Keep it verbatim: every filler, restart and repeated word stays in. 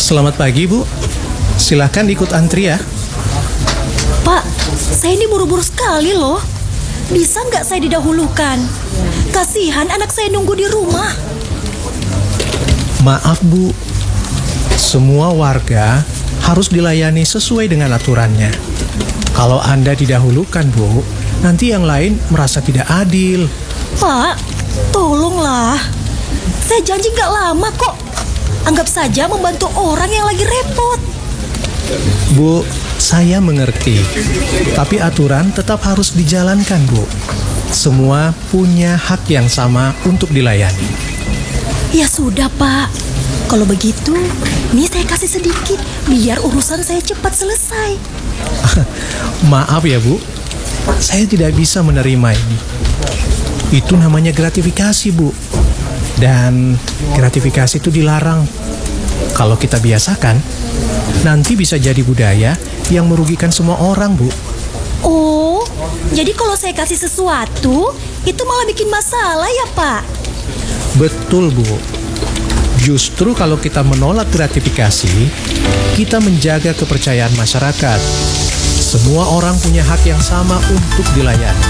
Selamat pagi, Bu. Silahkan ikut antri ya. Pak, saya ini buru-buru sekali loh. Bisa nggak saya didahulukan? Kasihan anak saya nunggu di rumah. Maaf, Bu. Semua warga harus dilayani sesuai dengan aturannya. Kalau Anda didahulukan, Bu, nanti yang lain merasa tidak adil. Pak, tolonglah. Saya janji nggak lama kok. Anggap saja membantu orang yang lagi repot. Bu, saya mengerti. Tapi aturan tetap harus dijalankan, Bu. Semua punya hak yang sama untuk dilayani. Ya sudah, Pak. Kalau begitu, nih saya kasih sedikit biar urusan saya cepat selesai. Maaf ya, Bu. Saya tidak bisa menerima ini. Itu namanya gratifikasi, Bu. Dan gratifikasi itu dilarang. Kalau kita biasakan, nanti bisa jadi budaya yang merugikan semua orang, Bu. Oh, jadi kalau saya kasih sesuatu, itu malah bikin masalah ya, Pak? Betul, Bu. Justru kalau kita menolak gratifikasi, kita menjaga kepercayaan masyarakat. Semua orang punya hak yang sama untuk dilayani.